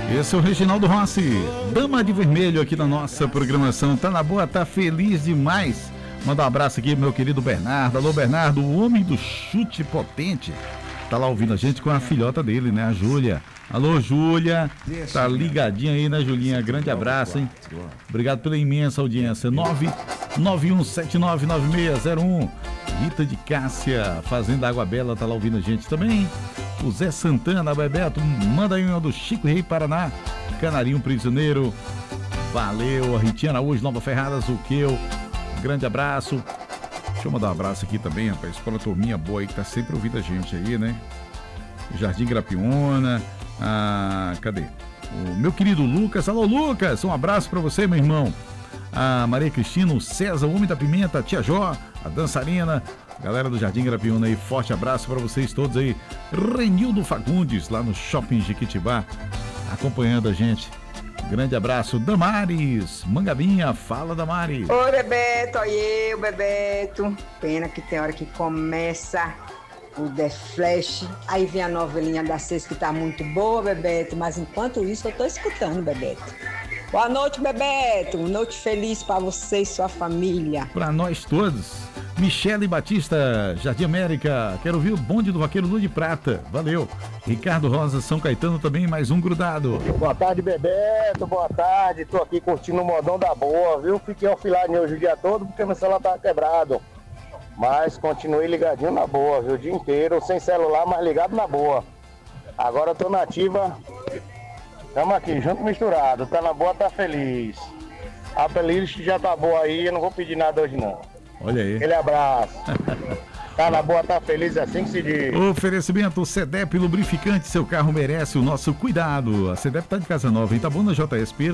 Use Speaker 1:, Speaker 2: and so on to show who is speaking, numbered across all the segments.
Speaker 1: Esse é o Reginaldo Rossi, dama de vermelho aqui na nossa programação. Tá na boa, tá feliz demais. Manda um abraço aqui, meu querido Bernardo. Alô, Bernardo, o homem do chute potente. Tá lá ouvindo a gente com a filhota dele, né, a Júlia. Alô, Júlia. Tá ligadinha aí, né, Julinha? Grande abraço, hein? Obrigado pela imensa audiência. 991799601. Rita de Cássia, Fazenda Água Bela, tá lá ouvindo a gente também. O Zé Santana, Bebeto, manda aí uma do Chico Rei Paraná, Canarinho Prisioneiro. Valeu, a Ritinha Araújo, Nova Ferrada, Zuqueu. Grande abraço. Deixa eu mandar um abraço aqui também, rapaz, para a turminha boa aí que tá sempre ouvindo a gente aí, né? Jardim Grapiona. Cadê? O meu querido Lucas. Alô, Lucas, um abraço para você, meu irmão. A Maria Cristina, o César, o Homem da Pimenta, a Tia Jó, a dançarina, galera do Jardim Grapiona aí, forte abraço para vocês todos aí. Renildo Fagundes, lá no Shopping Jequitibá, acompanhando a gente. Grande abraço. Damares, Mangabinha, fala, Damares.
Speaker 2: Oi, Bebeto, oi eu, Bebeto. Pena que tem hora que começa o The Flash, aí vem a novelinha da Sexta que tá muito boa, Bebeto, mas enquanto isso eu tô escutando, Bebeto. Boa noite, Bebeto. Noite feliz para você e sua família.
Speaker 1: Para nós todos. Michele Batista, Jardim América. Quero ouvir o bonde do Vaqueiro Lua de Prata. Valeu. Ricardo Rosa, São Caetano também, mais um grudado.
Speaker 3: Boa tarde, Bebeto. Boa tarde. Tô aqui curtindo o modão da boa, viu? Fiquei offline hoje o dia todo porque meu celular tava quebrado. Mas continuei ligadinho na boa, viu? O dia inteiro, sem celular, mas ligado na boa. Agora eu tô na ativa. Tamo aqui, junto misturado. Tá na boa, tá feliz. A playlist já tá boa aí, eu não vou pedir nada hoje não.
Speaker 1: Olha aí.
Speaker 3: Aquele abraço. Tá na boa, tá feliz, é assim que se diz.
Speaker 1: Oferecimento CEDEP Lubrificante, seu carro merece o nosso cuidado. A CEDEP tá de casa nova, em Itabuna, JS Pedro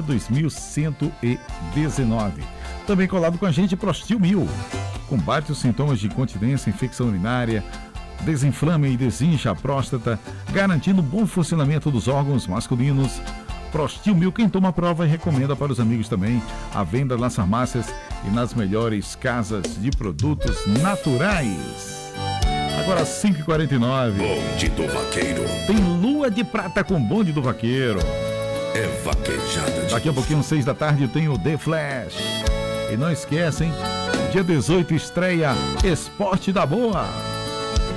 Speaker 1: 2119. Também colado com a gente, Prostil 1000. Combate os sintomas de incontinência, infecção urinária, desinflama e desincha a próstata, garantindo bom funcionamento dos órgãos masculinos. Prostil 1000, quem toma a prova e recomenda para os amigos também. A venda nas farmácias e nas melhores casas de produtos naturais. Agora 5h49.
Speaker 4: Bonde do Vaqueiro.
Speaker 1: Tem Lua de Prata com Bonde do Vaqueiro.
Speaker 4: É vaquejada de...
Speaker 1: Daqui a pouquinho, 6 da tarde, tem o The Flash. E não esquecem, dia 18 estreia Esporte da Boa.